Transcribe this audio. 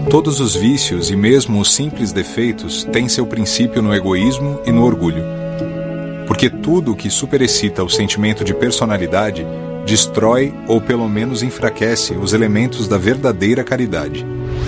Todos os vícios e mesmo os simples defeitos têm seu princípio no egoísmo e no orgulho. Porque tudo o que superexcita o sentimento de personalidade destrói ou pelo menos enfraquece os elementos da verdadeira caridade.